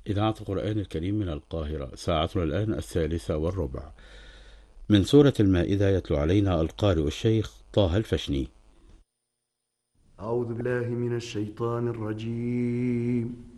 إذاعة القرآن الكريم من القاهرة. ساعتنا الآن 1:03. من سورة المائدة يتلو علينا القارئ الشيخ طه الفشني. أعوذ بالله من الشيطان الرجيم.